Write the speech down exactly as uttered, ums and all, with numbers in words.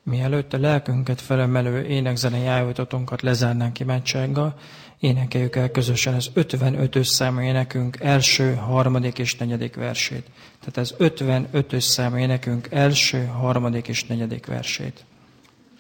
Mielőtt a lelkünket felemelő énekzenei ájújtatónkat lezárnánk imádsággal, énekeljük el közösen az ötvenötös számú énekünk első, harmadik és negyedik versét. Tehát az ötvenötös számú énekünk első, harmadik és negyedik versét.